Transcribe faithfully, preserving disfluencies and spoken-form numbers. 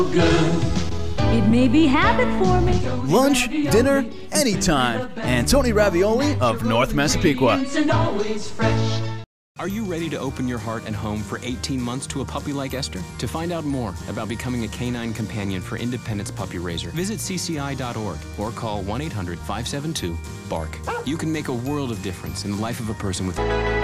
It may be habit forming. Lunch, dinner, anytime. Antoni Ravioli of North Massapequa. Are you ready to open your heart and home for eighteen months to a puppy like Esther? To find out more about becoming a canine companion for Independence Puppy Raiser, visit C C I dot org or call one eight hundred, five seven two, BARK. You can make a world of difference in the life of a person with...